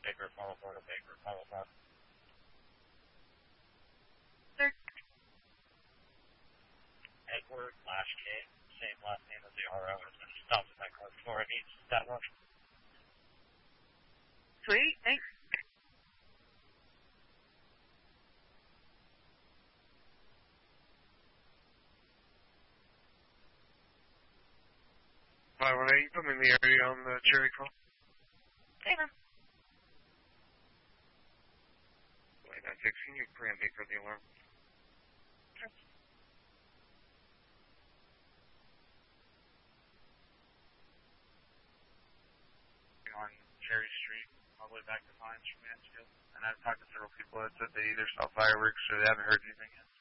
Baker, follow 4 to Baker, follow 5. Edward, last K, same last name as the RO, has been stopped at that car 4 and needs that one. Sweet, thanks. Five 1-8, you put me in the area on the Cherry call. Hey, man. Wait, 9-6, can you grant me for the alarm? Sure. On Cherry Street, all the way back to Pines from Mansfield. And I've talked to several people that said they either saw fireworks or they haven't heard anything yet.